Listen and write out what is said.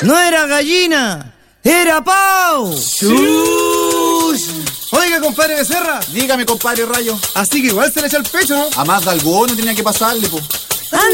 No era gallina, era pavo. Oiga, compadre Becerra. Dígame, compadre Rayo. Así que igual se le echa el pecho, ¿no? A más de algo no tenía que pasarle, po.